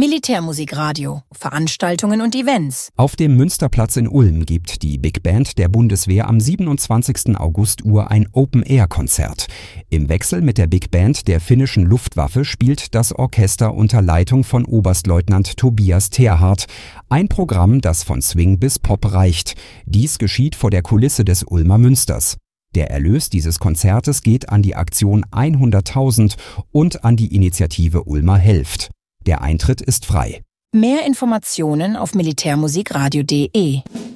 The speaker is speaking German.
Militärmusikradio, Veranstaltungen und Events. Auf dem Münsterplatz in Ulm gibt die Big Band der Bundeswehr am 27. August ein Open-Air-Konzert. Im Wechsel mit der Big Band der finnischen Luftwaffe spielt das Orchester unter Leitung von Oberstleutnant Tobias Terhardt. Ein Programm, das von Swing bis Pop reicht. Dies geschieht vor der Kulisse des Ulmer Münsters. Der Erlös dieses Konzertes geht an die Aktion 100.000 und an die Initiative Ulmer Helft. Der Eintritt ist frei. Mehr Informationen auf militärmusikradio.de